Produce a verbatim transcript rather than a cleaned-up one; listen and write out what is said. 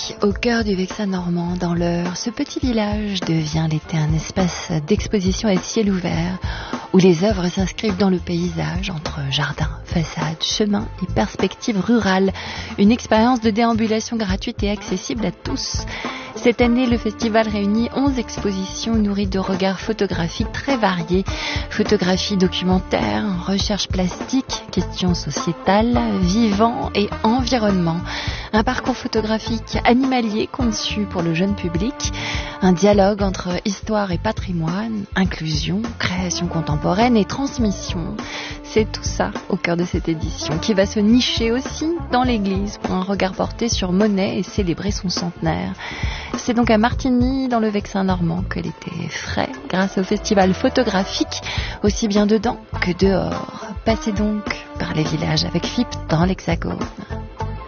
au cœur du Vexin normand, dans l'Eure, ce petit village devient l'été un espace d'exposition à ciel ouvert où les œuvres s'inscrivent dans le paysage entre jardins, façades, chemins et perspectives rurales. Une expérience de déambulation gratuite et accessible à tous. Cette année, le festival réunit onze expositions nourries de regards photographiques très variés. Photographie documentaire, recherche plastique, questions sociétales, vivant et environnement. Un parcours photographique animalier conçu pour le jeune public. Un dialogue entre histoire et patrimoine, inclusion, création contemporaine et transmission. C'est tout ça au cœur de cette édition qui va se nicher aussi dans l'église pour un regard porté sur Monet et célébrer son centenaire. C'est donc à Martigny, dans le Vexin normand, que l'été est frais grâce au festival photographique, aussi bien dedans que dehors. Passez donc par les villages avec F I P dans l'Hexagone.